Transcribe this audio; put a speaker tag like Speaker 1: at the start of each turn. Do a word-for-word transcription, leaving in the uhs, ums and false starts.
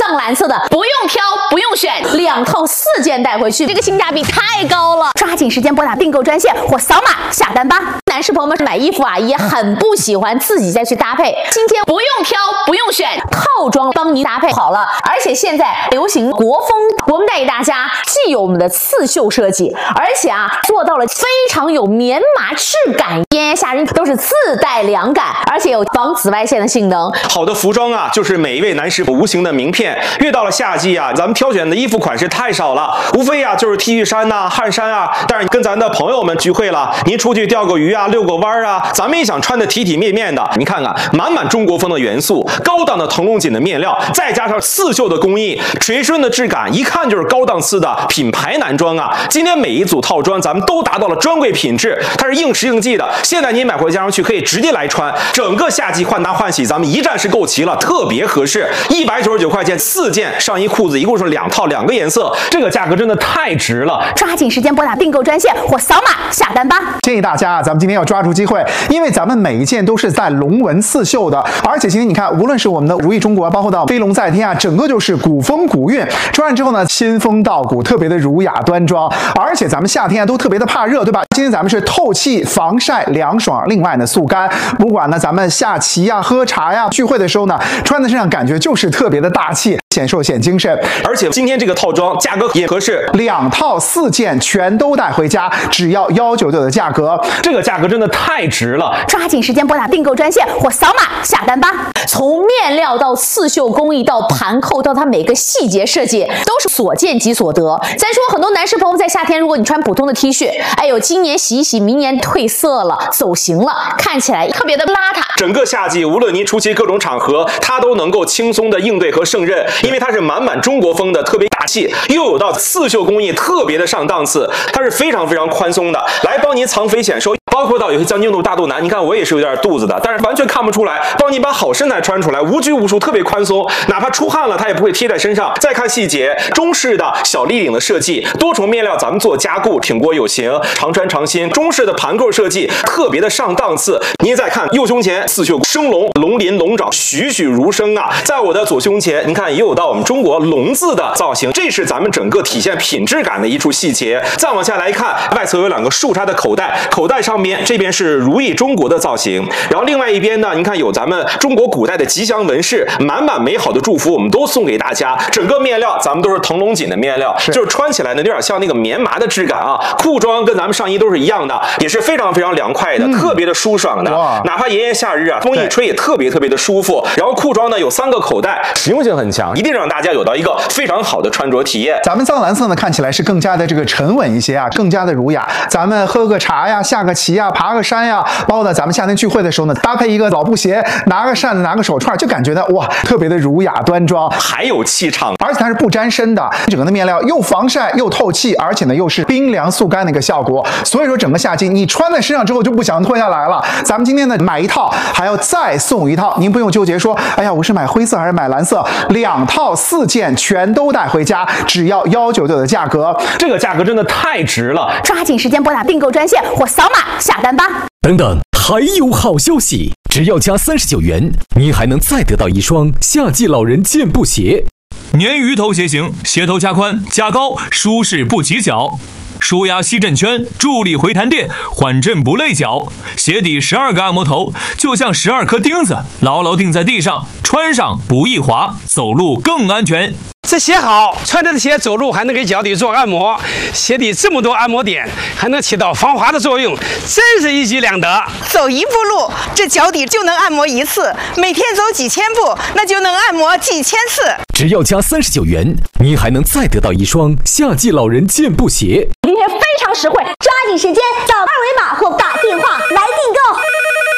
Speaker 1: 藏蓝色的，不用挑，不用选，两套四件带回去，这个性价比太高了。抓紧时间拨打订购专线或扫码下单吧。男士朋友们买衣服啊，也很不喜欢自己再去搭配，今天不用挑，不用选，套装帮您搭配好了。而且现在流行国风，我们带给大家既有我们的刺绣设计，而且啊做到了非常有棉麻质感，炎炎夏日都是自带凉感，而且有防紫外线的性能。
Speaker 2: 好的服装啊，就是每一位男士无形的名片。越到了夏季啊，咱们挑选的衣服款式太少了，无非啊就是 T 恤衫呐、啊、汗衫啊。但是跟咱的朋友们聚会了，您出去钓个鱼啊、遛个弯啊，咱们也想穿的体体面面的。你看看，满满中国风的元素，高档的腾龙锦的面料，再加上刺绣的工艺，垂顺的质感，一看就是高档次的品牌男装啊。今天每一组套装咱们都达到了专柜品质，它是应时应季的。现在您买回家上去可以直接来穿，整个夏季换搭换洗咱们一站式购齐了，特别合适。一百九十九块钱四件上衣裤子，一共是两套两个颜色，这个价格真的太值了。
Speaker 1: 抓紧时间拨打订购专线或扫码下单吧。
Speaker 3: 建议大家啊，咱们今天要抓住机会，因为咱们每一件都是在龙纹刺绣的，而且今天你看，无论是我们的如意中国，包括到飞龙在天啊，整个就是古风古韵。穿上之后呢，仙风道骨，特别的儒雅端庄。而且咱们夏天啊都特别的怕热，对吧？今天咱们是透气、防晒、凉爽，另外呢速干。不管呢咱们下棋呀、喝茶呀、聚会的时候呢，穿在身上感觉就是特别的大气，显瘦显精神。
Speaker 2: 而且今天这个套装价格也合适，
Speaker 3: 两套四件全都带回家，只要一九九的价格，
Speaker 2: 这个价格真的太值了。
Speaker 1: 抓紧时间拨打订购专线或扫码下单吧。从面料到刺绣工艺到盘扣到它每个细节设计，都是所见即所得。咱说很多男士朋友在夏天，如果你穿普通的 T 恤，哎呦，今年洗一洗，明年褪色了，走形了，看起来特别的邋遢。
Speaker 2: 整个夏季，无论您出席各种场合，它都能够轻松的应对和胜任，因为它是满满中国风的，特别大气，又有到刺绣工艺，特别的上档次，它是非常非常宽松的，来帮您藏肥显瘦。包括到有些将军肚、大肚腩，你看我也是有点肚子的，但是完全看不出来，帮你把好身材穿出来，无拘无束，特别宽松，哪怕出汗了，它也不会贴在身上。再看细节，中式的小立领的设计，多重面料咱们做加固，挺过有型，常穿常新。中式的盘扣设计，特别的上档次。您再看右胸前刺绣生龙，龙鳞龙爪栩栩如生啊！在我的左胸前，您看也有到我们中国龙字的造型，这是咱们整个体现品质感的一处细节。再往下来看，外侧有两个竖插的口袋，口袋上边这边是如意中国的造型，然后另外一边呢，您看有咱们中国古代的吉祥纹饰，满满美好的祝福，我们都送给大家。整个面料咱们都是腾龙锦的面料，是就是穿起来呢有点像那个棉麻的质感啊。裤装跟咱们上衣都是一样的，也是非常非常凉快的，嗯、特别的舒爽的。哪怕炎炎夏日啊，风一吹也特别特别的舒服。然后裤装呢有三个口袋，实用性很强，一定让大家有到一个非常好的穿着体验。
Speaker 3: 咱们藏蓝色呢看起来是更加的这个沉稳一些啊，更加的儒雅。咱们喝个茶呀，下个棋呀，爬个山呀，包括呢咱们夏天聚会的时候呢，搭配一个老布鞋，拿个扇子，拿个手串，就感觉呢哇，特别的儒雅端庄，
Speaker 2: 还有气场，
Speaker 3: 而且它是不沾身的，整个的面料又防晒又透气，而且呢又是冰凉速干的一个效果。所以说整个夏季你穿在身上之后就不想脱下来了。咱们今天呢买一套还要再送一套，您不用纠结说，哎呀我是买灰色还是买蓝色，两套四件全都带回家，只要一九九的价格，
Speaker 2: 这个价格真的太值了。
Speaker 1: 抓紧时间拨打订购专线或扫码下单吧。
Speaker 4: 等等，还有好消息！只要加三十九元，您还能再得到一双夏季老人健步鞋。
Speaker 5: 鲶鱼头鞋型，鞋头加宽加高，舒适不起脚。舒压吸震圈，助力回弹垫，缓震不累脚。鞋底十二个按摩头，就像十二颗钉子，牢牢钉在地上，穿上不易滑，走路更安全。
Speaker 6: 这鞋好，穿着的鞋走路还能给脚底做按摩，鞋底这么多按摩点，还能起到防滑的作用，真是一举两得。
Speaker 7: 走一步路，这脚底就能按摩一次；每天走几千步，那就能按摩几千次。
Speaker 4: 只要加三十九元，您还能再得到一双夏季老人健步鞋。
Speaker 1: 今天非常实惠，抓紧时间扫二维码或打